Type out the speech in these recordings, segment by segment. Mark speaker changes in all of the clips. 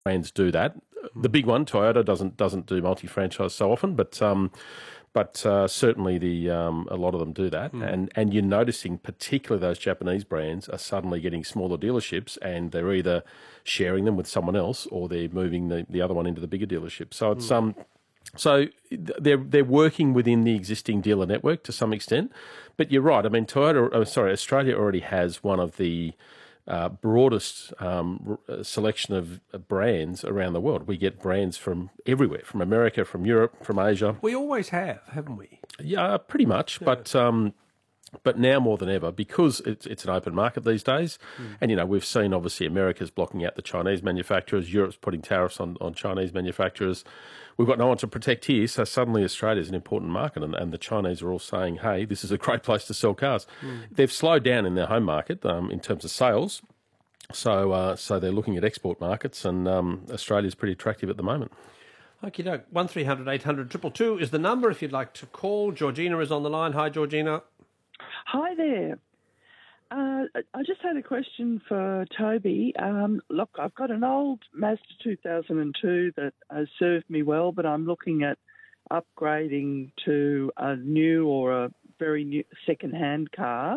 Speaker 1: brands do that. The big one, Toyota, doesn't do multi-franchise so often, but certainly a lot of them do that. And you're noticing, particularly those Japanese brands, are suddenly getting smaller dealerships, and they're either sharing them with someone else or they're moving the other one into the bigger dealership. So it's So they're working within the existing dealer network to some extent, but you're right. I mean, Australia already has one of the broadest selection of brands around the world. We get brands from everywhere, from America, from Europe, from Asia.
Speaker 2: We always have, haven't we?
Speaker 1: Yeah, pretty much. Yeah. But now more than ever, because it's an open market these days, and we've seen obviously America's blocking out the Chinese manufacturers, Europe's putting tariffs on Chinese manufacturers. We've got no one to protect here, so suddenly Australia's an important market, and the Chinese are all saying, hey, this is a great place to sell cars. They've slowed down in their home market in terms of sales, so they're looking at export markets, and Australia's pretty attractive at the moment.
Speaker 2: Okie doke. 1300 800 222 is the number if you'd like to call. Georgina is on the line. Hi, Georgina.
Speaker 3: Hi there. I just had a question for Toby. Look, I've got an old Mazda 2002 that has served me well, but I'm looking at upgrading to a new or a very new second-hand car.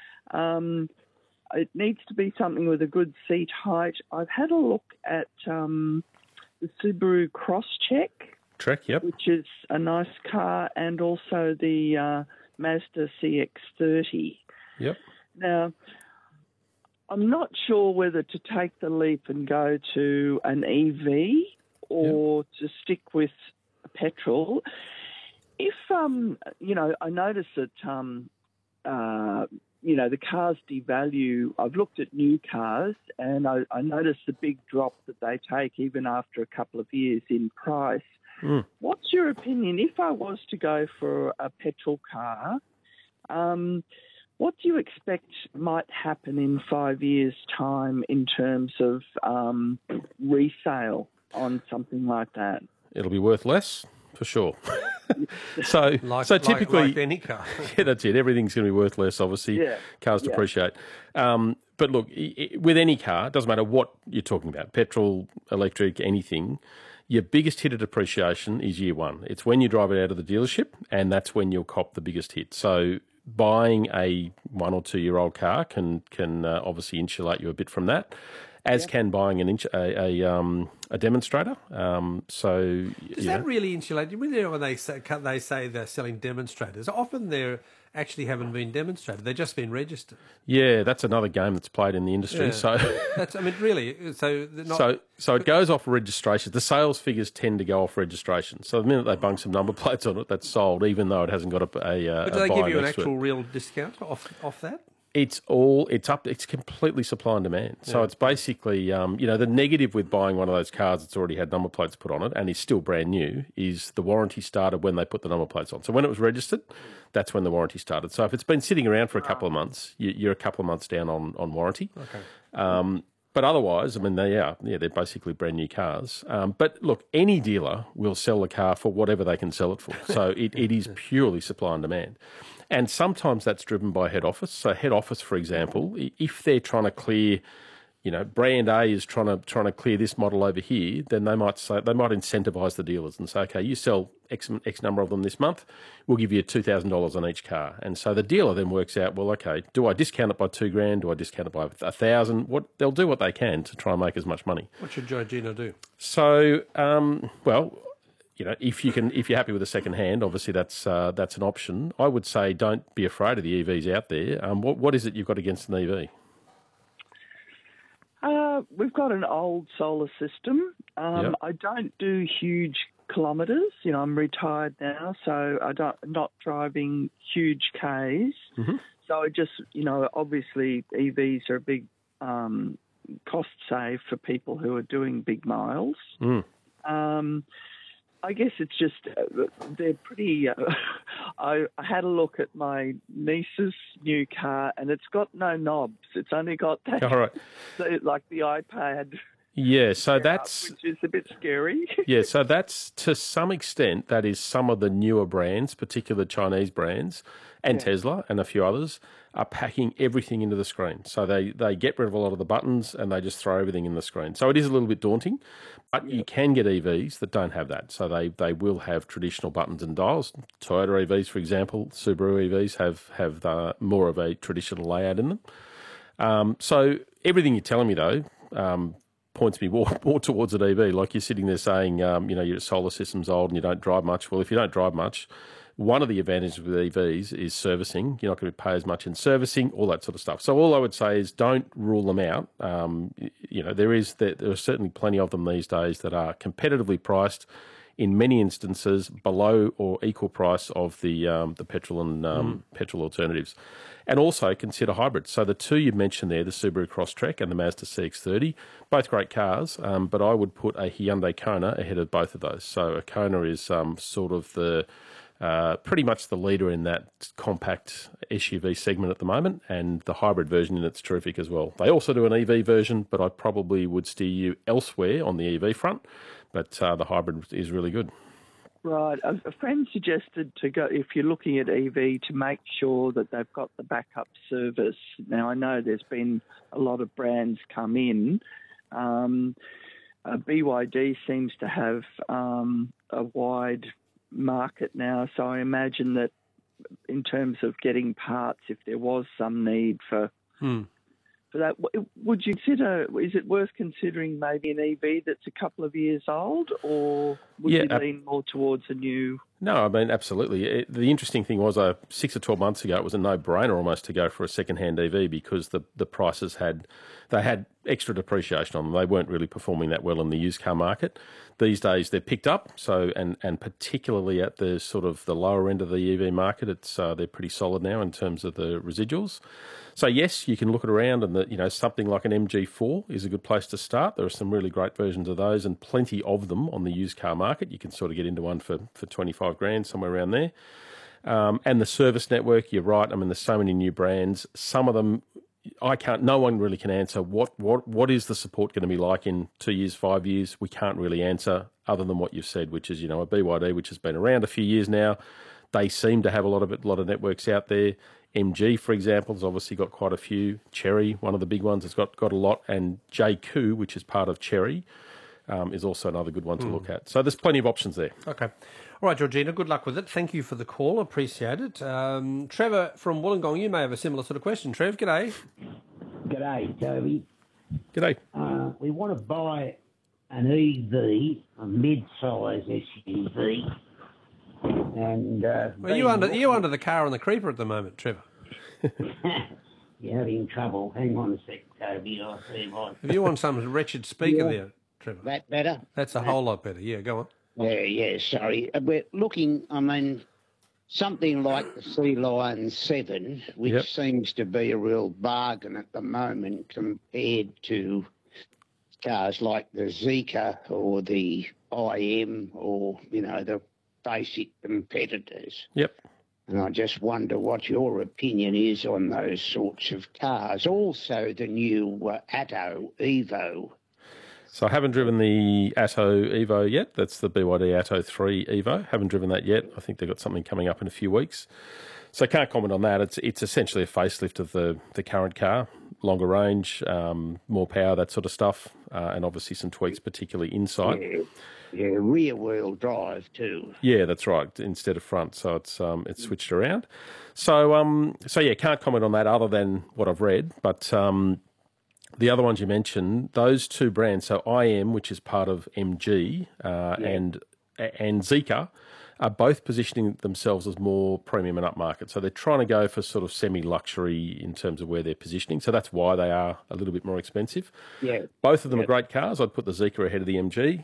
Speaker 3: It needs to be something with a good seat height. I've had a look at the Subaru Crosstrek.
Speaker 1: Trek, yep.
Speaker 3: Which is a nice car, and also the Mazda CX-30.
Speaker 1: Yep.
Speaker 3: Now, I'm not sure whether to take the leap and go to an EV or to stick with petrol. If, I notice that, the cars devalue. I've looked at new cars and I notice the big drop that they take even after a couple of years in price. What's your opinion? If I was to go for a petrol car, what do you expect might happen in 5 years' time in terms of resale on something like that?
Speaker 1: It'll be worth less, for sure. So typically,
Speaker 2: like any car.
Speaker 1: Yeah, that's it. Everything's going to be worth less, obviously.
Speaker 3: Yeah.
Speaker 1: Cars depreciate. But look, with any car, it doesn't matter what you're talking about, petrol, electric, anything, your biggest hit of depreciation is year one. It's when you drive it out of the dealership, and that's when you'll cop the biggest hit. So buying a 1 or 2 year old car can obviously insulate you a bit from that, as can buying a demonstrator.
Speaker 2: Does that really insulate you? When they say they're selling demonstrators, often they actually haven't been demonstrated. They've just been registered.
Speaker 1: Yeah, that's another game that's played in the industry.
Speaker 2: Yeah.
Speaker 1: So it goes off registration. The sales figures tend to go off registration. So the minute they bung some number plates on it, that's sold, even though it hasn't got
Speaker 2: But do they give you an actual real discount off that?
Speaker 1: It's completely supply and demand. So it's basically, the negative with buying one of those cars that's already had number plates put on it and is still brand new is the warranty started when they put the number plates on. So when it was registered, that's when the warranty started. So if it's been sitting around for a couple of months, you're a couple of months down on warranty.
Speaker 2: Okay.
Speaker 1: But otherwise, I mean, they're basically brand new cars. But look, any dealer will sell a car for whatever they can sell it for. So it is purely supply and demand. And sometimes that's driven by head office. So head office, for example, if they're trying to clear, brand A is trying to clear this model over here, then they might incentivise the dealers and say, okay, you sell X number of them this month, we'll give you $2,000 on each car. And so the dealer then works out, well, okay, do I discount it by $2,000? Do I discount it by $1,000? They'll do what they can to try and make as much money.
Speaker 2: What should Georgina do?
Speaker 1: So, if you're happy with a second hand, obviously that's an option. I would say don't be afraid of the EVs out there. What is it you've got against an EV?
Speaker 3: We've got an old solar system. I don't do huge kilometres. I'm retired now, so I'm not driving huge Ks.
Speaker 1: Mm-hmm.
Speaker 3: So I just, obviously EVs are a big cost save for people who are doing big miles. I guess it's just they're pretty. I had a look at my niece's new car, and it's got no knobs. It's only got that,
Speaker 1: all right.
Speaker 3: like the iPad.
Speaker 1: Yeah, so that's...
Speaker 3: Which is a bit scary.
Speaker 1: Yeah, so that's, to some extent, that is some of the newer brands, particularly Chinese brands, and Tesla and a few others, are packing everything into the screen. So they get rid of a lot of the buttons and they just throw everything in the screen. So it is a little bit daunting, but you can get EVs that don't have that. So they will have traditional buttons and dials. Toyota EVs, for example, Subaru EVs have more of a traditional layout in them. So everything you're telling me, though, points me more towards an EV. Like you're sitting there saying, your solar system's old and you don't drive much. Well, if you don't drive much, one of the advantages with EVs is servicing. You're not going to pay as much in servicing, all that sort of stuff. So all I would say is don't rule them out. There are certainly plenty of them these days that are competitively priced, in many instances below or equal price of the petrol and petrol alternatives. And also consider hybrids. So the two you mentioned there, the Subaru Crosstrek and the Mazda CX-30, both great cars, but I would put a Hyundai Kona ahead of both of those. So a Kona is sort of the pretty much the leader in that compact SUV segment at the moment, and the hybrid version in it's terrific as well. They also do an EV version, but I probably would steer you elsewhere on the EV front, but the hybrid is really good.
Speaker 3: Right. A friend suggested to go, if you're looking at EV, to make sure that they've got the backup service. Now, I know there's been a lot of brands come in. BYD seems to have a wide market now, so I imagine that in terms of getting parts, if there was some need for that, would you consider, is it worth considering maybe an EV that's a couple of years old, or would you lean more towards a new?
Speaker 1: No, I mean, absolutely. The interesting thing was 6 or 12 months ago, it was a no-brainer almost to go for a second-hand EV because the prices had extra depreciation on them. They weren't really performing that well in the used car market. These days, they're picked up, so and particularly at the sort of the lower end of the EV market, they're pretty solid now in terms of the residuals. So yes, you can look it around, and something like an MG4 is a good place to start. There are some really great versions of those, and plenty of them on the used car market. You can sort of get into one for 25 grand, somewhere around there. And the service network, you're right. I mean, there's so many new brands. Some of them, no one really can answer what is the support going to be like in 2 years, 5 years. We can't really answer other than what you've said, which is, a BYD, which has been around a few years now. They seem to have a lot of networks out there. MG, for example, has obviously got quite a few. Chery, one of the big ones, has got a lot. And JQ, which is part of Chery, is also another good one to look at. So there's plenty of options there.
Speaker 2: Okay. All right, Georgina, good luck with it. Thank you for the call. Appreciate it. Trevor from Wollongong, you may have a similar sort of question. Trev, g'day.
Speaker 4: G'day, Toby.
Speaker 1: G'day.
Speaker 4: We want to buy an EV, a mid-size SUV. And
Speaker 2: well, you under the car on the creeper at the moment, Trevor.
Speaker 4: You're having trouble. Hang on a sec, Toby. I'll see what.
Speaker 2: If you want some wretched speaker there, Trevor.
Speaker 4: That better?
Speaker 2: That's a whole lot better. Yeah, go on.
Speaker 4: Yeah, sorry. We're looking, something like the Sea Lion 7, which seems to be a real bargain at the moment compared to cars like the Zeekr or the IM or, the basic competitors.
Speaker 1: Yep.
Speaker 4: And I just wonder what your opinion is on those sorts of cars. Also, the new Atto Evo.
Speaker 1: So I haven't driven the Atto Evo yet. That's the BYD Atto 3 Evo. Haven't driven that yet. I think they've got something coming up in a few weeks. So I can't comment on that. It's essentially a facelift of the current car. Longer range, more power, that sort of stuff, and obviously some tweaks, particularly inside.
Speaker 4: Yeah, rear-wheel drive too.
Speaker 1: Yeah, that's right. Instead of front, so it's switched around. So can't comment on that other than what I've read. But the other ones you mentioned, those two brands, so IM, which is part of MG, and Zeekr, are both positioning themselves as more premium and upmarket. So they're trying to go for sort of semi-luxury in terms of where they're positioning. So that's why they are a little bit more expensive.
Speaker 4: Yeah.
Speaker 1: Both of them are great cars. I'd put the Zeekr ahead of the MG.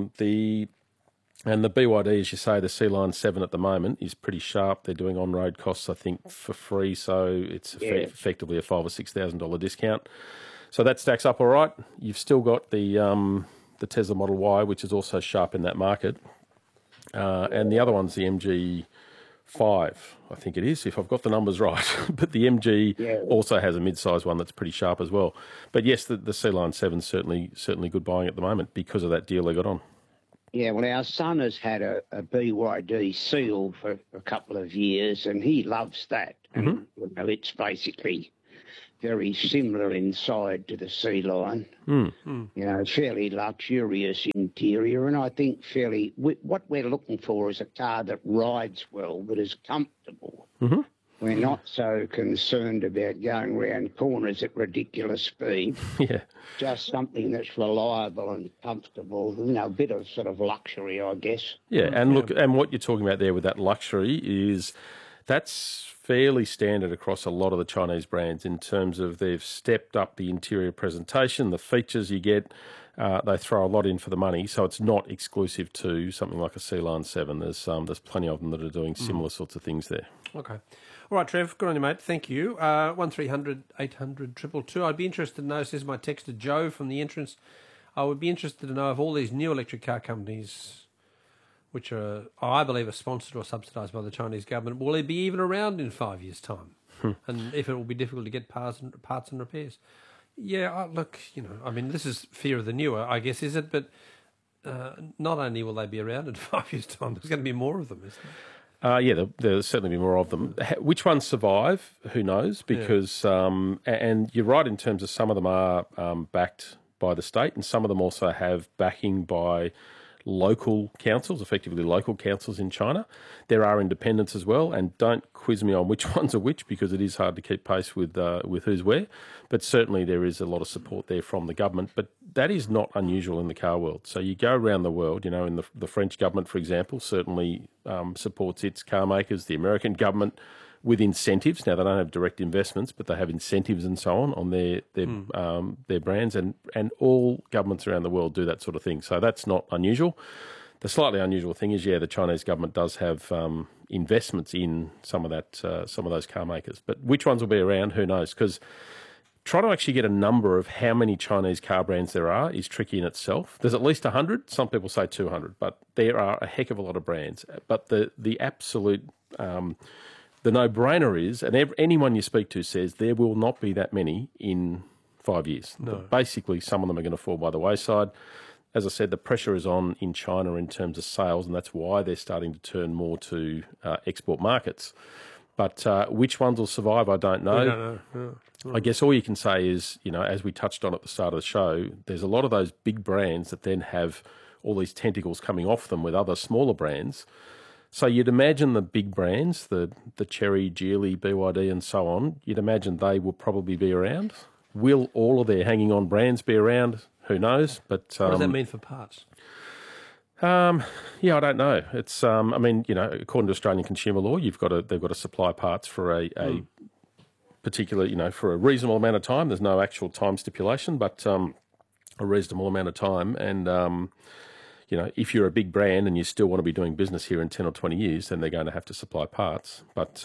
Speaker 1: And the BYD, as you say, the Sea Lion 7 at the moment is pretty sharp. They're doing on-road costs, I think, for free. So it's effectively a $5,000 or $6,000 discount. So that stacks up all right. You've still got the Tesla Model Y, which is also sharp in that market. And the other one's the 5, I think it is, if I've got the numbers right. But the MG also has a mid-size one that's pretty sharp as well. But yes, the Sea Lion 7's certainly good buying at the moment because of that deal they got on.
Speaker 4: Yeah, well, our son has had a BYD Seal for a couple of years, and he loves that. And it's basically very similar inside to the Sea Lion. Fairly luxurious interior, and I think what we're looking for is a car that rides well, but is comfortable. We're not so concerned about going around corners at ridiculous speed.
Speaker 1: Yeah.
Speaker 4: Just something that's reliable and comfortable, a bit of sort of luxury, I guess.
Speaker 1: Yeah, and look, and what you're talking about there with that luxury is that's fairly standard across a lot of the Chinese brands in terms of they've stepped up the interior presentation, the features you get. They throw a lot in for the money, so it's not exclusive to something like a Sea Lion 7. There's plenty of them that are doing similar sorts of things there.
Speaker 2: Okay. All right, Trev, good on you, mate. Thank you. 1300 800 222. I'd be interested to know, says my texter Joe from the entrance, I would be interested to know if all these new electric car companies, which are, I believe, are sponsored or subsidised by the Chinese government, will they be even around in 5 years' time? And if it will be difficult to get parts and repairs. Yeah, look, this is fear of the newer, I guess, is it? But not only will they be around in 5 years' time, there's going to be more of them, isn't there?
Speaker 1: There'll certainly be more of them. Which ones survive? Who knows? Because, and you're right in terms of some of them are backed by the state, and some of them also have backing by local councils, effectively local councils in China. There are independents as well, and don't quiz me on which ones are which because it is hard to keep pace with who's where. But certainly there is a lot of support there from the government. But that is not unusual in the car world. So you go around the world, in the French government, for example, certainly supports its car makers. The American government with incentives. Now, they don't have direct investments, but they have incentives and so on their brands, and all governments around the world do that sort of thing. So that's not unusual. The slightly unusual thing is, the Chinese government does have investments in some of those car makers. But which ones will be around, who knows? Because trying to actually get a number of how many Chinese car brands there are is tricky in itself. There's at least 100. Some people say 200, but there are a heck of a lot of brands. But the absolute the no-brainer is, and anyone you speak to says there will not be that many in 5 years.
Speaker 2: No.
Speaker 1: Basically, some of them are going to fall by the wayside. As I said, the pressure is on in China in terms of sales, and that's why they're starting to turn more to export markets. But which ones will survive, I don't know.
Speaker 2: We don't know. Yeah.
Speaker 1: I guess all you can say is, as we touched on at the start of the show, there's a lot of those big brands that then have all these tentacles coming off them with other smaller brands. So you'd imagine the big brands, the Chery, Geely, BYD and so on, you'd imagine they will probably be around. Will all of their hanging-on brands be around? Who knows? But
Speaker 2: what does that mean for parts?
Speaker 1: I don't know. It's according to Australian consumer law, they've got to supply parts for a particular, for a reasonable amount of time. There's no actual time stipulation, but a reasonable amount of time. And if you're a big brand and you still want to be doing business here in 10 or 20 years, then they're going to have to supply parts. But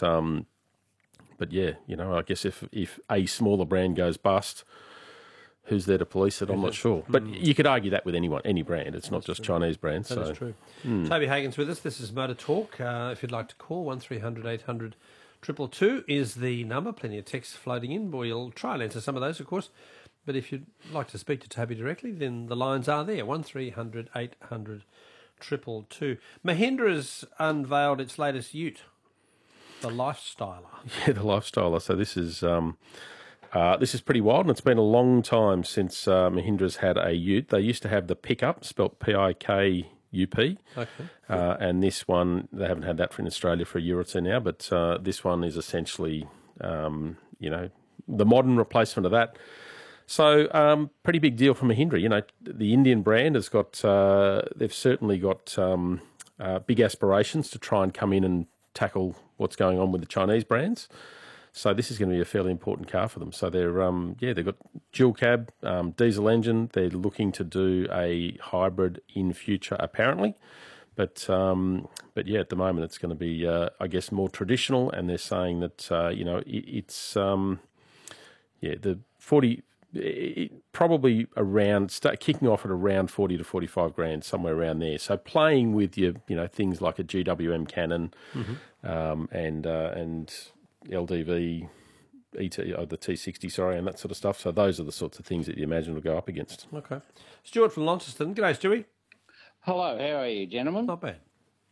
Speaker 1: I guess if a smaller brand goes bust, who's there to police it? I'm not sure. But you could argue that with anyone, any brand. It's not just Chinese brands.
Speaker 2: That is true. Toby Hagen's with us. This is Motor Talk. If you'd like to call, 1300 800 222 is the number. Plenty of texts floating in. We'll try and answer some of those, of course. But if you'd like to speak to Toby directly, then the lines are there, 1300 800 222. Mahindra's unveiled its latest ute, the Lifestyler.
Speaker 1: Yeah, the Lifestyler. So this is pretty wild, and it's been a long time since Mahindra's had a ute. They used to have the Pikup, spelt Pikup.
Speaker 2: Okay.
Speaker 1: And this one, they haven't had that in Australia for a year or two now, but this one is essentially, the modern replacement of that. So, pretty big deal for Mahindra. The Indian brand has got, they've certainly got big aspirations to try and come in and tackle what's going on with the Chinese brands. So this is going to be a fairly important car for them. So they've got dual cab, diesel engine. They're looking to do a hybrid in future, apparently. But at the moment it's going to be, I guess, more traditional. And they're saying that, it's, the probably kicking off at around 40 to 45 grand, somewhere around there. So playing with your, things like a GWM Canon, and LDV, the T60, sorry, and that sort of stuff. So those are the sorts of things that you imagine will go up against.
Speaker 2: Okay. Stuart from Launceston. G'day, Stewie.
Speaker 5: Hello, how are you, gentlemen?
Speaker 2: Not bad.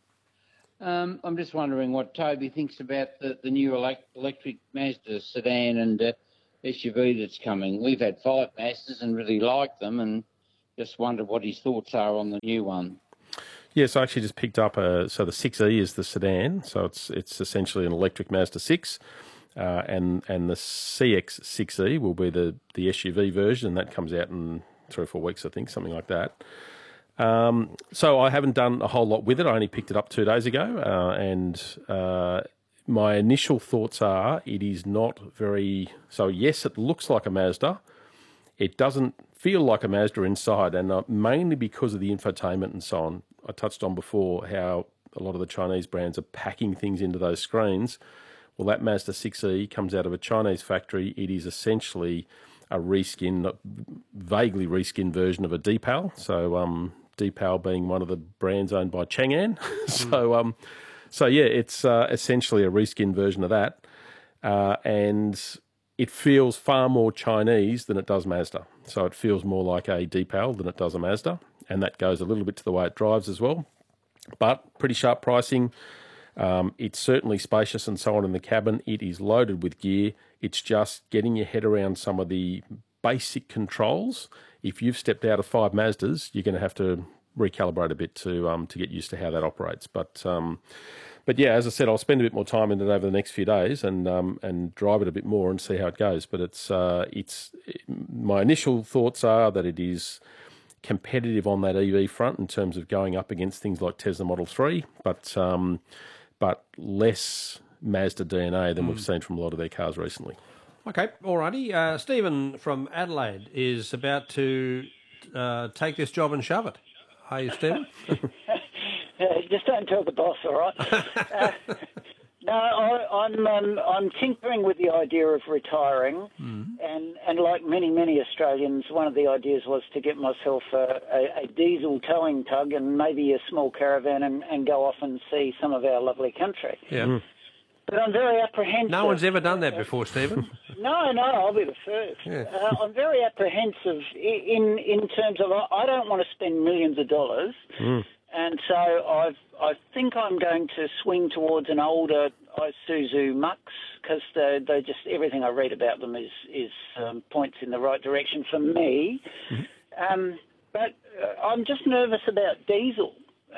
Speaker 5: I'm just wondering what Toby thinks about the new electric Mazda sedan and SUV that's coming. We've had 5 Mazdas and really liked them, and just wondered what his thoughts are on the new one.
Speaker 1: Yes, I actually just picked up the 6E is the sedan, so it's essentially an electric Mazda 6, and the CX-6E will be the SUV version, and that comes out in 3 or 4 weeks, I think, something like that. So I haven't done a whole lot with it. I only picked it up 2 days ago, and my initial thoughts are it is not very... So yes, it looks like a Mazda. It doesn't feel like a Mazda inside, and mainly because of the infotainment and so on. I touched on before how a lot of the Chinese brands are packing things into those screens. Well, that Mazda 6E comes out of a Chinese factory. It is essentially a vaguely reskinned version of a Deepal. So Deepal being one of the brands owned by Chang'an. So yeah, it's essentially a reskinned version of that. And it feels far more Chinese than it does Mazda. So it feels more like a Deepal than it does a Mazda. And that goes a little bit to the way it drives as well. But pretty sharp pricing. It's certainly spacious and so on in the cabin. It is loaded with gear. It's just getting your head around some of the basic controls. If you've stepped out of 5 Mazdas, you're going to have to recalibrate a bit to get used to how that operates. But yeah, as I said, I'll spend a bit more time in it over the next few days and drive it a bit more and see how it goes. But it's my initial thoughts are that it is competitive on that EV front in terms of going up against things like Tesla Model 3, but less Mazda DNA than we've seen from a lot of their cars recently.
Speaker 2: Okay, alrighty. Stephen from Adelaide is about to take this job and shove it. Are you, Stephen?
Speaker 6: Just don't tell the boss, all right? No, I'm tinkering with the idea of retiring, and like many Australians, one of the ideas was to get myself a diesel towing tug and maybe a small caravan and go off and see some of our lovely country.
Speaker 2: Yeah.
Speaker 6: But I'm very apprehensive.
Speaker 2: No one's ever done that before, Stephen.
Speaker 6: No, I'll be the first.
Speaker 2: Yeah.
Speaker 6: I'm very apprehensive in terms of I don't want to spend millions of dollars. And so I think I'm going to swing towards an older Isuzu Mux because they just everything I read about them is points in the right direction for me. But I'm just nervous about diesel.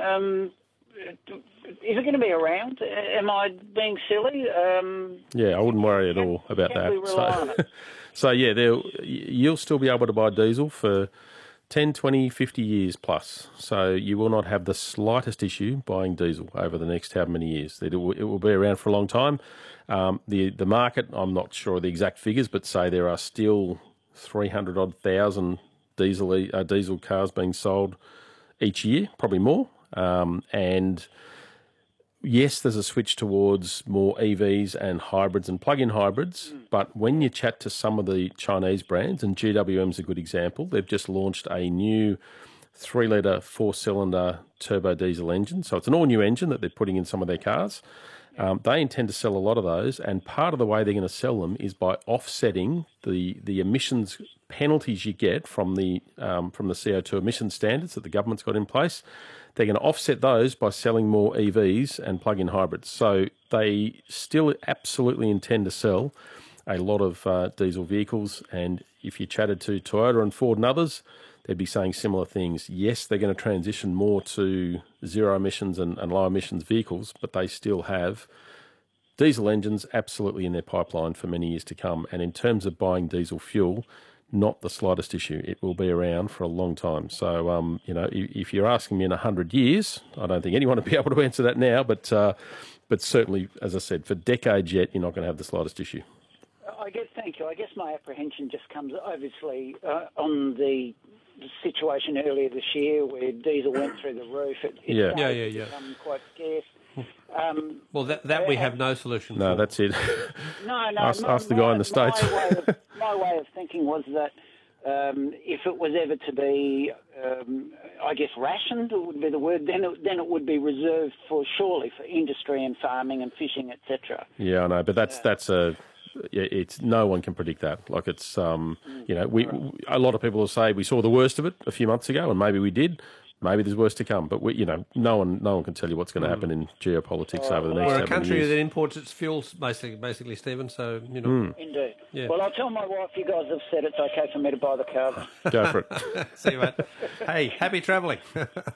Speaker 6: Is it going to be around? Am I being silly?
Speaker 1: Yeah, I wouldn't worry at all about that.
Speaker 6: We rely on it?
Speaker 1: So yeah, you'll still be able to buy diesel for 10, 20, 50 years plus. So you will not have the slightest issue buying diesel over the next how many years. It will be around for a long time. The market, I'm not sure of the exact figures, but say there are still 300-odd thousand diesel cars being sold each year, probably more. And yes, there's a switch towards more EVs and hybrids and plug-in hybrids, but when you chat to some of the Chinese brands, and GWM's a good example, they've just launched a new 3-litre 4-cylinder turbo diesel engine. So it's an all-new engine that they're putting in some of their cars. They intend to sell a lot of those, and part of the way they're going to sell them is by offsetting the emissions penalties you get from the CO2 emission standards that the government's got in place. They're going to offset those by selling more EVs and plug-in hybrids. So they still absolutely intend to sell a lot of diesel vehicles. And if you chatted to Toyota and Ford and others, they'd be saying similar things. Yes, they're going to transition more to zero emissions and low emissions vehicles, but they still have diesel engines absolutely in their pipeline for many years to come. And in terms of buying diesel fuel, not the slightest issue. It will be around for a long time. So, if you're asking me in 100 years, I don't think anyone will be able to answer that now, but certainly, as I said, for decades yet, you're not going to have the slightest issue.
Speaker 6: Thank you. I guess my apprehension just comes obviously on the situation earlier this year where diesel went through the roof. It's become quite scarce.
Speaker 2: Well, that we have no solution
Speaker 1: No,
Speaker 2: for.
Speaker 1: That's it.
Speaker 6: No.
Speaker 1: Ask the guy in the States.
Speaker 6: My way of thinking was that if it was ever to be, I guess, rationed would be the word, then it would be reserved surely for industry and farming and fishing, etc.
Speaker 1: Yeah, I know, but that's it's no one can predict that. Like it's you know, a lot of people will say we saw the worst of it a few months ago, and maybe we did. Maybe there's worse to come, but no one can tell you what's going to happen in geopolitics over the next.
Speaker 2: We're a country that imports its fuels, basically, Stephen. So
Speaker 6: Indeed. Yeah. Well, I'll tell my wife you guys have said it's okay for me to buy the car.
Speaker 1: Go for it.
Speaker 2: See you, mate. Hey, happy travelling.